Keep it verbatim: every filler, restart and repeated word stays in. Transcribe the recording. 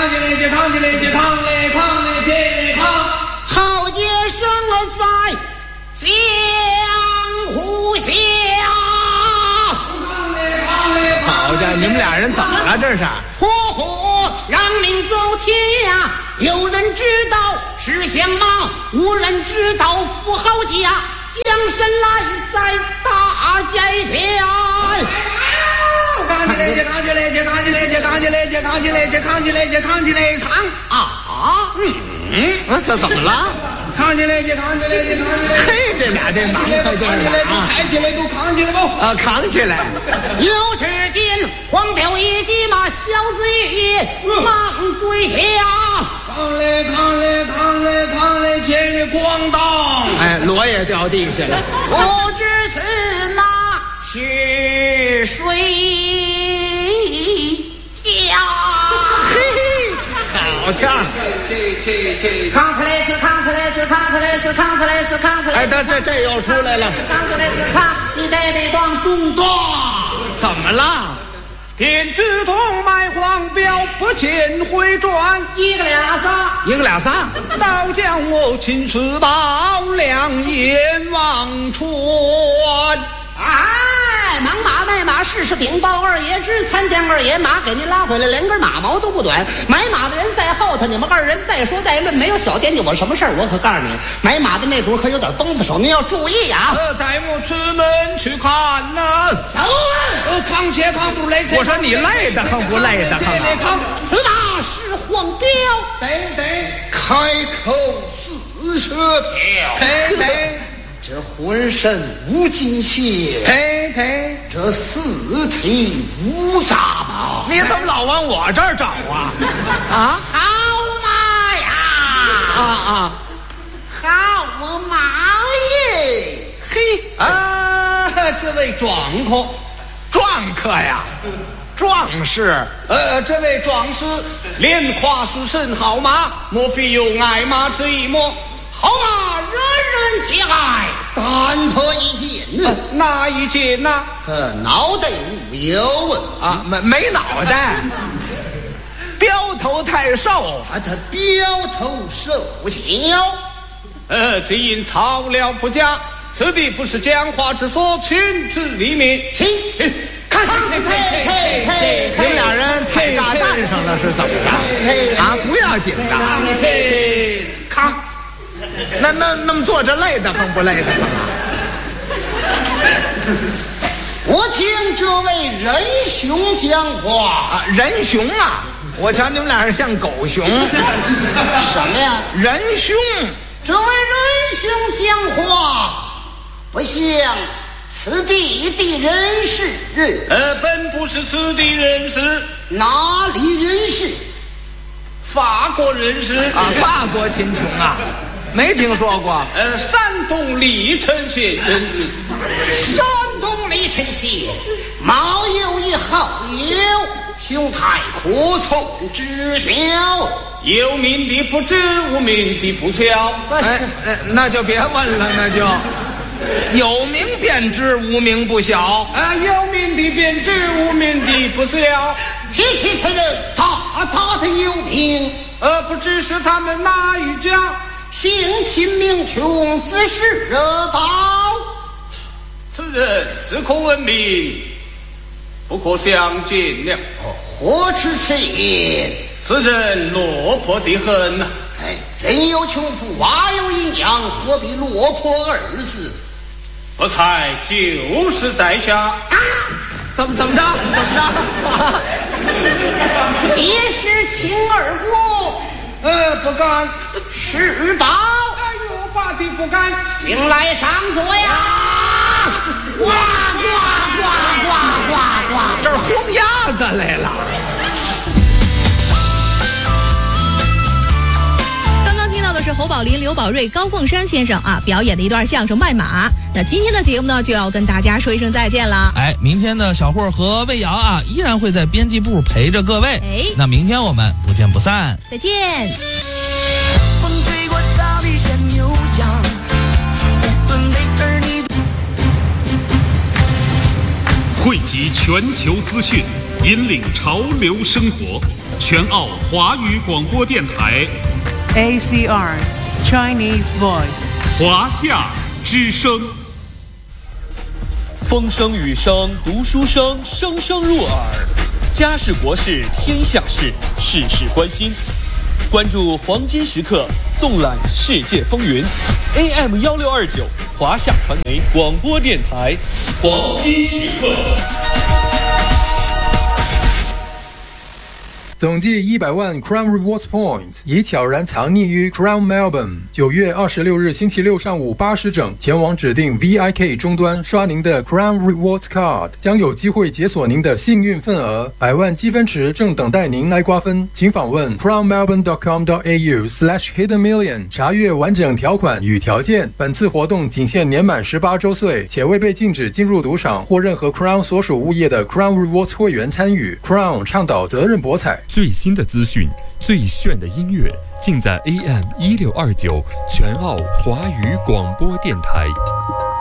康起来，健康起来，健康来康来健康。 好杰生在江湖下。 好家伙，你们俩人怎么了？这是？ 呼呼，让命走天涯。有人知道是相貌，无人知道富豪家。江山来在大街下。 康起来，健康起来，健康起来，健康起来，健康起来，健康起来，健康起来，唱啊！嗯嗯，这怎么了？ 康起来，健康起来，健康起来。 嘿，这俩这忙快劲儿啊！抬起来，都扛起来不？ 啊，扛起来。 有只见黄标一骑马，小子也忙追下。 扛来，扛来，扛来，扛来，千里咣当！ 哎，锣也掉地下了。 不知此马是谁家？ 好呛！ 这这这， 扛起来是扛起来是扛起来是扛起来是扛起来。 哎，这这这又出来了。 扛起来是扛，你得得当咚咚。 怎么了？ 天之痛卖黄标，不见回转。 一个俩仨， 一个俩仨。 倒将我青丝宝，两眼望穿。 哎，忙马卖马，试试禀报二爷知，参见二爷，马给您拉回来，连根马毛都不短。买马的人在后头，你们二人再说再论，没有小惦记我什么事儿。我可告诉你，买马的那主可有点崩子手，您要注意啊！ 呃，带我出门去看呐、 走啊！ 呃，扛且扛不累。 我说你累得很不累得很啊？ 此马是黄标， 对对， 开口似雪条， 对对。 这浑身无金线， 嘿嘿， 这四体无杂毛。 你怎么老往我这儿找啊？啊？ 好马呀！ 啊啊！ 好马耶！ 嘿啊，这位壮客， 壮客呀，壮士。 呃，这位壮士，连夸是甚好马，莫非有爱马之意么？ 好马人人皆爱，但错一件， 呃、哪一件呢、啊？ 呃，脑袋无有啊，没没脑袋，标头太瘦， 啊，他标头瘦小。 呃，只因草料不佳，此地不是讲话之所，群之里面。 请看看嘿嘿嘿嘿你们俩人踩炸弹上了是怎么着？啊，不要紧的。 嘿，看。 那那那么坐着累得慌不累得慌啊？ 我听这位仁兄讲话啊，仁兄啊！我瞧你们俩人像狗熊。 什么呀？ 仁兄， 这位仁兄讲话不像此地的人士。 呃，本不是此地人士， 哪里人士？ 法国人士啊，法国秦琼啊。没听说过。 呃，山东历城县人士。 山东历城县毛有一好友，兄台可从知晓。 有名的不知，无名的不晓。 哎，那就别问了，那就有名便知，无名不晓。 啊，有名的便知，无名的不晓。 提起此人，大大的有名， 呃，不知是他们哪一家。 性情名穷，自是热宝。 此人只可闻名，不可相见了。 何知此言？ 此人落魄的很呐、啊。 哎，人有穷富，娃有阴阳，何必落魄二字？ 不才就是在下。啊， 怎么怎么着？怎么着？ 别是请二国。 呃，不敢。 是宝。 哎呦，法的不敢。 请来上座呀！呱呱呱呱呱呱！ 这儿轰鸭子来了。 刚刚听到的是侯宝林、刘宝瑞、高凤山先生啊表演的一段相声《卖马》。那今天的节目呢，就要跟大家说一声再见了。 哎，明天的小霍和魏瑶啊，依然会在编辑部陪着各位。 哎， 那明天我们不见不散。 再见。 风吹过草地像牛羊，虎奔美儿你。 汇集全球资讯， 引领潮流生活，全澳华语广播电台 A C R Chinese Voice 华夏之声。 风声雨声读书声，声声入耳。家事国事天下事，事事关心。关注黄金时刻，纵览世界风云。A M 幺六二九华夏传媒广播电台，黄金时刻。 总计一百万 Crown Rewards Points 已悄然藏匿于 Crown Melbourne。九月二十六日星期六上午八时整，前往指定 V I K 终端刷您的 Crown Rewards Card， 将有机会解锁您的幸运份额。百万积分池正等待您来瓜分，请访问 crown melbourne dot com dot a u slash hidden million 查阅完整条款与条件。本次活动仅限年满十八周岁，且未被禁止进入赌场或任何 Crown 所属物业的 Crown Rewards 会员参与。Crown 倡导责任博彩。 最新的资讯，最炫的音乐，尽在 A M 一六二九全澳华语广播电台。